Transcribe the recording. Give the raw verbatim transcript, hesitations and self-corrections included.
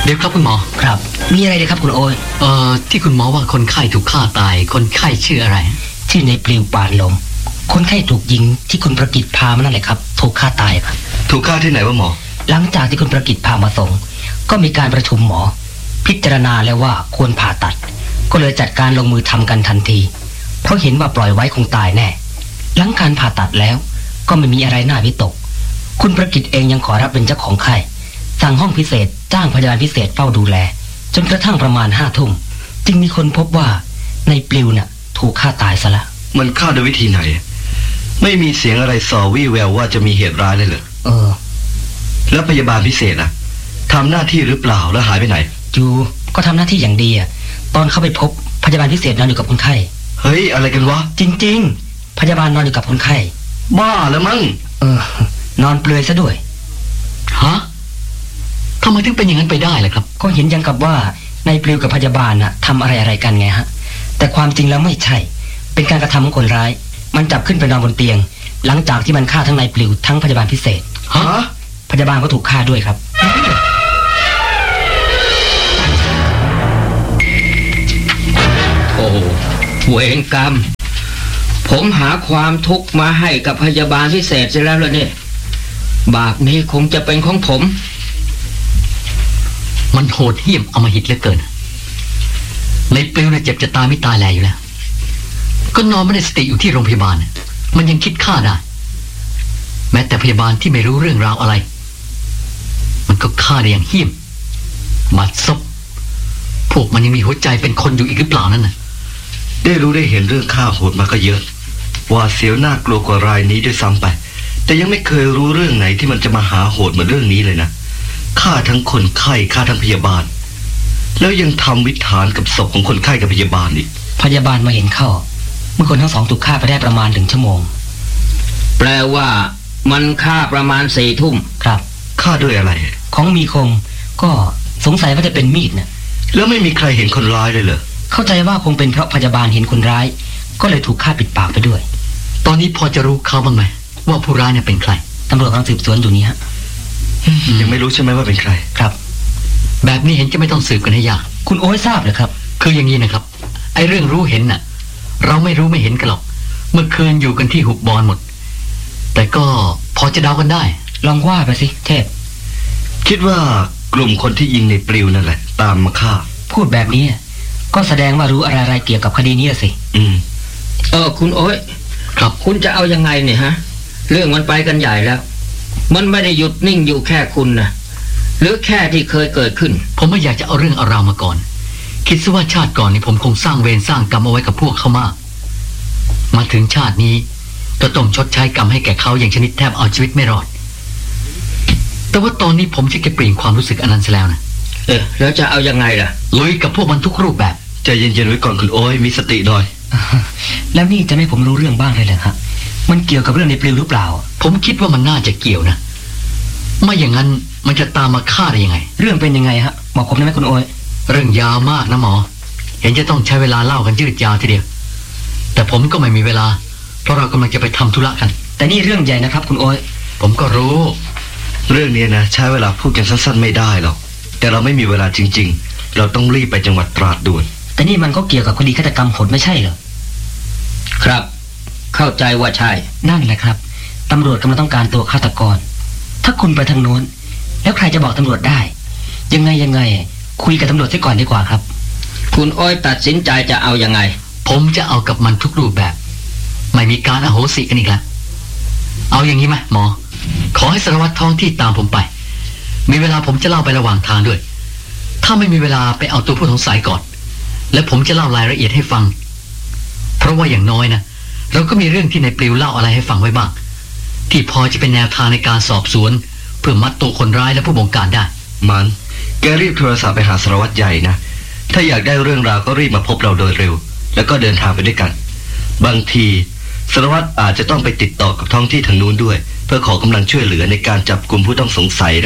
เดี๋ยวครับคุณหมอครับมีอะไรเลยครับคุณโอ้ยเอ่อที่คุณหมอว่าคนไข้ถูกฆ่าตายคนไข้ชื่ออะไรชื่อในปลิวปานลมคนไข้ถูกยิงที่คุณประกิตพามานั่นแหละครับถูกฆ่าตายครับถูกฆ่าที่ไหนวะหมอหลังจากที่คุณประกิตพามาส่งก็มีการประชุมหมอพิจารณาแล้วว่าควรผ่าตัดก็เลยจัดการลงมือทำกันทันทีเพราะเห็นว่าปล่อยไว้คงตายแน่หลังการผ่าตัดแล้วก็ไม่มีอะไรน่าวิตกคุณประกิตเองยังขอรับเป็นเจ้าของไข้สั่งห้องพิเศษจ้างพยาบาลพิเศษเฝ้าดูแลจนกระทั่งประมาณห้าทุ่มจึงมีคนพบว่าในปลิวน่ะถูกฆ่าตายซะละมันฆ่าด้วยวิธีไหนไม่มีเสียงอะไรส่อวี่แววว่าจะมีเหตุร้ายเลยเหรอเออแล้วพยาบาลพิเศษอะทำหน้าที่หรือเปล่าแล้วหายไปไหนอยู่ก็ทำหน้าที่อย่างดีอะตอนเข้าไปพบพยาบาลพิเศษนอนอยู่กับคนไข้เฮ้ยอะไรกันวะจริงๆพยาบาลนอนอยู่กับคนไข้บ้าแล้วมั้งเออนอนเปลือยซะด้วยฮะทำไมถึงเป็นอย่างนั้นไปได้ล่ะครับก็เห็นยังกับว่าในปลิวกับพยาบาลน่ะทำอะไรอะไรกันไงฮะแต่ความจริงแล้วไม่ใช่เป็นการกระทำของคนร้ายมันจับขึ้นไปนอนบนเตียงหลังจากที่มันฆ่าทั้งนายปลิวทั้งพยาบาลพิเศษฮะพยาบาลก็ถูกฆ่าด้วยครับโอ้เวรกรรมผมหาความทุกข์มาให้กับพยาบาลพิเศษเสียแล้วล่ะเนี่ยบาปนี้คงจะเป็นของผมมันโหดเหี้ยมอำมหิตเหลือเกินในปลิวเนี่ยเจ็บจะตายไม่ตายแลอยู่แล้วก็นอนไม่ได้สติอยู่ที่โรงพยาบาลมันยังคิดฆ่าได้แม้แต่พยาบาลที่ไม่รู้เรื่องราวอะไรมันก็ฆ่าได้อย่างเหี้ยมบัดซบพวกมันยังมีหัวใจเป็นคนอยู่อีกหรือเปล่านั่นน่ะได้รู้ได้เห็นเรื่องฆ่าโหดมาก็เยอะว่าเสียวน่ากลัวกว่ารายนี้ด้วยซ้ำไปแต่ยังไม่เคยรู้เรื่องไหนที่มันจะมาหาโหดเหมือนเรื่องนี้เลยนะฆ่าทั้งคนไข้ฆ่าทั้งพยาบาลแล้วยังทำวิถานกับศพของคนไข้กับพยาบาลอีกพยาบาลมาเห็นเข้าเมื่อคนทั้งสองถูกฆ่าไปได้ประมาณหนึ่งชั่วโมงแปลว่ามันฆ่าประมาณสี่ทุ่มครับฆ่าด้วยอะไรของมีคมก็สงสัยว่าจะเป็นมีดนะแล้วไม่มีใครเห็นคนร้ายเลยเหรอเข้าใจว่าคงเป็นเพราะพยาบาลเห็นคนร้ายก็เลยถูกฆ่าปิดปากไปด้วยตอนนี้พอจะรู้เขาบ้างไหมว่าผู้ร้ายเนี่ยเป็นใครตำรวจกำลังสืบสวนอยู่นี้ฮะยังไม่รู้ใช่ไหมว่าเป็นใครครับแบบนี้เห็นจะไม่ต้องสืบกันให้ยากคุณโอ้ยทราบเลยครับคืออย่างนี้นะครับไอ้เรื่องรู้เห็นน่ะเราไม่รู้ไม่เห็นกันหรอกเมื่อคืนอยู่กันที่หุบบอนหมดแต่ก็พอจะเดากันได้ลองว่าไปสิเทพคิดว่ากลุ่มคนที่ยิงในปลิวนั่นแหละตามมาฆ่าพูดแบบนี้ก็แสดงว่ารู้อะไรๆเกี่ยวกับคดีนี้สิอืมเออคุณโอ้ยครับคุณจะเอายังไงเนี่ยฮะเรื่องมันไปกันใหญ่แล้วมันไม่ได้หยุดนิ่งอยู่แค่คุณนะหรือแค่ที่เคยเกิดขึ้นผมไม่อยากจะเอาเรื่องเอาราวมาก่อนคิดซะว่าชาติก่อนนี่ผมคงสร้างเวรสร้างกรรมเอาไว้กับพวกเขามากมาถึงชาตินี้ก็ต้องชดใช้กรรมให้แก่เขาอย่างชนิดแทบเอาชีวิตไม่รอดแต่ว่าตอนนี้ผมจะเปลี่ยนความรู้สึกอันนั้นซะแล้วนะเออแล้วจะเอายังไงล่ะลุยกับพวกมันทุกรูปแบบใจเย็นๆไว้ก่อนคุณโอ้ยมีสติหน่อยแล้วนี่จะไม่ผมรู้เรื่องบ้างเลยเหรอฮะมันเกี่ยวกับเรื่องในปลิวหรือเปล่าผมคิดว่ามันน่าจะเกี่ยวนะไม่อย่างนั้นมันจะตามมาฆ่าได้ยังไงเรื่องเป็นยังไงฮะบอกผมได้ไหมคุณโอ้ยเรื่องยาวมากนะหมอเห็นจะต้องใช้เวลาเล่ากันยืดยาวทีเดียวแต่ผมก็ไม่มีเวลาเพราะเรากำลังจะไปทำธุระกันแต่นี่เรื่องใหญ่นะครับคุณโอ้ยผมก็รู้เรื่องนี้นะใช้เวลาพูดกันสั้นๆไม่ได้หรอกแต่เราไม่มีเวลาจริงๆเราต้องรีบไปจังหวัดตราดด่วนแต่นี่มันก็เกี่ยวกับคดีฆาตกรรมโหดไม่ใช่เหรอครับเข้าใจว่าใช่นั่นแหละครับตำรวจกำลังต้องการตัวฆาตกรถ้าคุณไปทางโน้นแล้วใครจะบอกตำรวจได้ยังไงยังไงคุยกับตำรวจซะก่อนดีกว่าครับคุณอ้อยตัดสินใจจะเอายังไงผมจะเอากับมันทุกรูปแบบไม่มีการอโหสิกันอีกแล้วเอาอย่างนี้ไหมหมอขอให้สารวัตรท้องที่ตามผมไปมีเวลาผมจะเล่าไประหว่างทางด้วยถ้าไม่มีเวลาไปเอาตัวผู้สงสัยก่อนและผมจะเล่ารายละเอียดให้ฟังเพราะว่าอย่างน้อยนะเราก็มีเรื่องที่ในปลิวเล่าอะไรให้ฟังไว้บ้างที่พอจะเป็นแนวทางในการสอบสวนเพื่อมัดตัวคนร้ายและผู้บงการได้มันแกรีบโทรศัพท์ไปหาสารวัตรใหญ่นะถ้าอยากได้เรื่องราวก็รีบมาพบเราโดยเร็วแล้วก็เดินทางไปด้วยกันบางทีสารวัตรอาจจะต้องไปติดต่อกับท้องที่ทางนู้นด้วยเพื่อขอกำลังช่วยเหลือในการจับกลุ่มผู้ต้องสงสัย